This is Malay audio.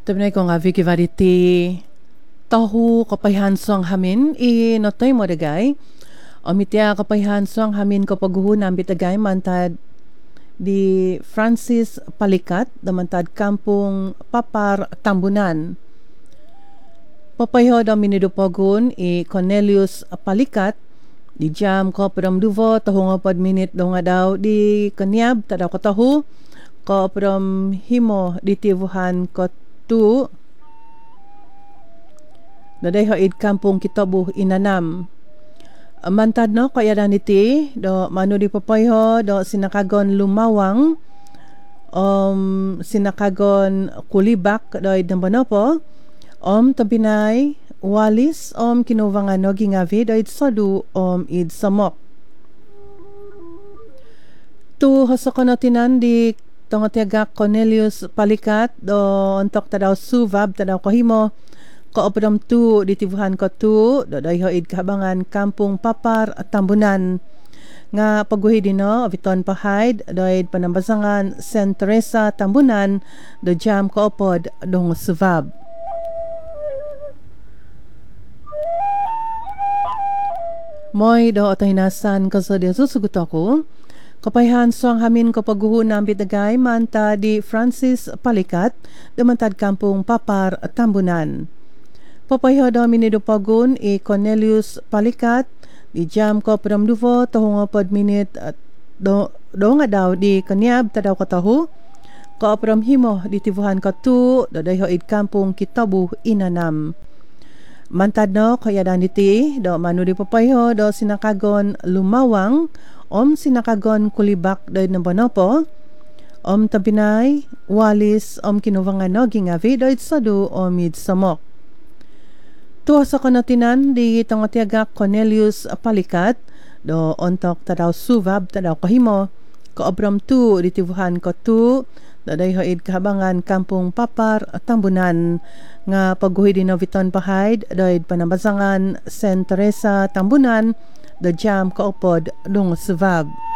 Tabnay ko nga Vicky Varity tahu kapayhan sang hamin notoy mo dagay omitya kapayhan sang hamin kapag huhunam bitagay mantad di Francis Palikat damantad kampung Papar Tambunan papayho daw minidupogun Cornelius Palikat di jam ko pram duvo tahu nga pod minute daw nga daw di kanyab tadaw ko tahu ko pram himo di tivuhan ko tu daday hoid kampung Kitabuh Inanam mantad no kaya daniti do manu di papayho do sinakagon Lumawang sinakagon Kulibak do idambano po tabinay walis kinuwangano gingavi do idsadu id samok tu hasakonotinan di tongotyaga Cornelius Palikat do ontok tadaw suvab tadaw kohimo koopram tu ditibuhan ko tu do dayhoid kahabangan kampung Papar Tambunan nga pagguhi dino viton pahaid doid panambasangan Saint Teresa Tambunan do jam koopod dong suvab moy do otahinasan kasodya susugot ako kapayhan sang hamin kapag huhunam bitagay manta di Francis Palikat damantad kampung Papar Tambunan. Papayho daw minidupagun Cornelius Palikat di jam ko pramduvo tahunga pod minute do nga daw di kanyab tadaw katahu ko pram himo di tibuhan ka tu dayho id kampung Kitabuh Inanam. Mantad no kaya daniti do manu di papayho do sinakagon Lumawang sinakagon Kulibak doy na bonopo tabinay walis kinuwangano gingavi doy sadu id samok tuwa sa kanatinan di tangotyaga Cornelius Palikat do ontok tadaw suvab tadaw kahimo kaobram tu ditibuhan ko tu daday hoid kahabangan kampung Papar Tambunan nga pagguhi din viton pahaid doid panambasangan Saint Teresa Tambunan do jam kaupod dong suvab